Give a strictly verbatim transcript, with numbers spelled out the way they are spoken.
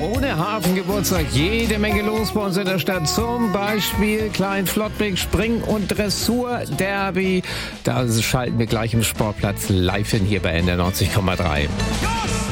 ohne Hafengeburtstag jede Menge los bei uns in der Stadt. Zum Beispiel Klein-Flottbek, Spring- und Dressur-Derby. Da schalten wir gleich im Sportplatz live hin hier bei N D R neunzig Komma drei.